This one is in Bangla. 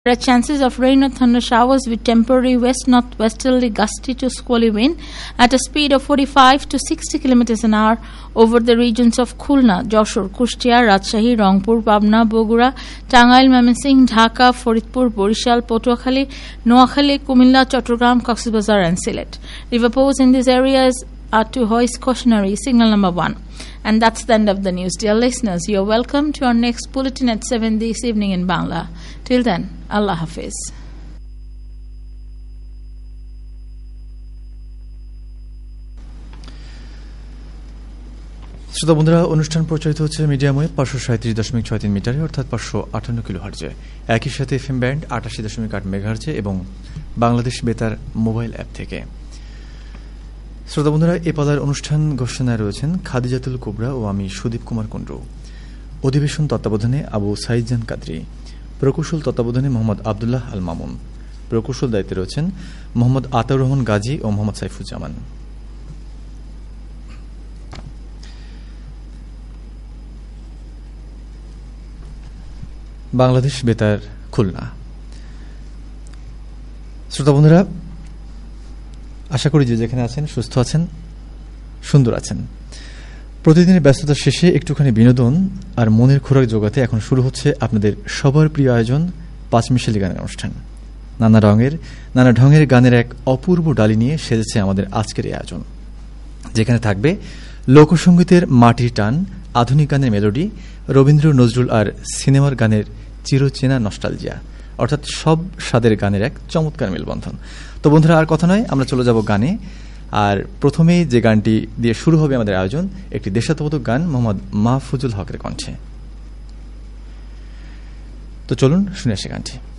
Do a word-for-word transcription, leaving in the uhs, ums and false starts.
There are chances of rain or thunder showers with temporary west-northwesterly gusty to squally wind at a speed of forty-five to sixty kilometers an hour over the regions of Khulna, Joshore, Kushtia, Rajshahi, Rangpur, Pabna, Bogura, Tangail, Mymensingh, Dhaka, Faridpur, Borishal, Patuakhali, Noakhali, Kumilla, Chattogram, Coxsbazar and Sylhet. River pose in these areas are to hoist cautionary signal number one. And that's the end of the news. Dear listeners, you're welcome to our next bulletin at seven this evening in Bangla. Till then, Allah Hafiz. শ্রোতা বন্ধুরা, অনুষ্ঠান প্রচারিত হচ্ছে মিডিয়ামে পাঁচশো সাঁত্রিশ দশমিক ছয় তিন মিটারে অর্থাৎ পাঁচশো আটান্ন কিলো হার্জে, একই সাথে এফএম ব্যান্ড আটাশি দশমিক আট মেগাহার্জে এবং বাংলাদেশ বেতার মোবাইল অ্যাপ থেকে। শ্রোতা বন্ধুরা, এ পালার অনুষ্ঠান ঘোষণায় রয়েছেন খাদিজাতুল কুবরা ও আমি সুদীপ কুমার কুণ্ডু। অধিবেশন তত্ত্বাবধানে আবু সাইজান কাদরি, প্রকৌশল তত্ত্বাবধানে মোহাম্মদ আবদুল্লাহ আল মামুন, প্রকৌশল দায়িত্বে রয়েছেন মোহাম্মদ আতাউর রহমান গাজী ও মোহাম্মদ সাইফুজ্জামান। বাংলাদেশ বেতার খুলনা। শ্রোতা বন্ধুরা, আশা করি যে যেখানে আছেন সুস্থ আছেন, সুন্দর আছেন। প্রতিদিনের ব্যস্ততার শেষে একটুখানি বিনোদন আর মনের খোরাক জোগাতে এখন শুরু হচ্ছে আপনাদের সবার প্রিয় আয়োজন পাঁচমিশালি গানের অনুষ্ঠান। নানা রঙের নানা ঢঙের গানের এক অপূর্ব ডালি নিয়ে সেজেছে আমাদের আজকের এই আয়োজন, যেখানে থাকবে লোকসঙ্গীতের মাটির টান, আধুনিক গানের মেলোডি, রবীন্দ্র নজরুল আর সিনেমার গানের চিরচেনা নস্টালজিয়া, অর্থাৎ সব স্বাদের গানের এক চমৎকার মেলবন্ধন। তো বন্ধুরা, আর কথা নয়, আমরা চলে যাব গানে। আর প্রথমেই যে গানটি দিয়ে শুরু হবে আমাদের আয়োজন, একটি দেশাত্মবোধক গান মোহাম্মদ মাহফুজুল হকের কণ্ঠে। তো চলুন শুনে আসি গানটি।